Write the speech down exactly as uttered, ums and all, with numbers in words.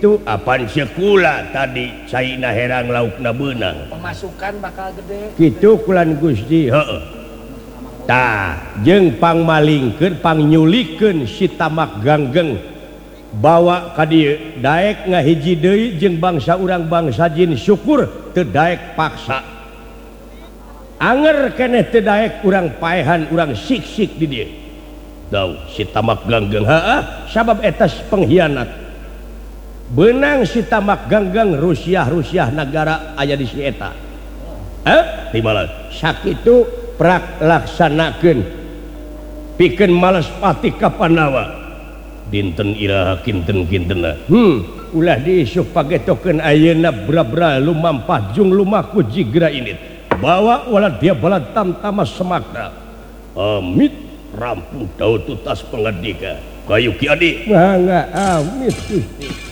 gitu apaan sekula tadi China herang laukna benang pemasukan bakal gede gitu kulan Gusti heeh tah jeung pangmalingkeun pangnyulikeun si tamak ganggeng bawa ka dieu daek ngahiji deui jeung bangsa urang bangsa jin syukur teu daek paksa anger keneh teu daek urang paehan urang sik-sik di dieu daw si tamak ganggeng heeh sabab eta pengkhianat benang si tamak ganggeng Rusia Rusia negara aya di si eta eh di mana sakitu prak laksanakeun pikeun males pati ka Panawa dinten iraha kinten-kintenna hmm ulah diisuk pagetokeun ayeuna bra-bra lumampah jung lumaku jigra init bawa walad dia balad tamtama semakna amit rampung daud tutas pengedika kayu ki adi mangga amit Gusti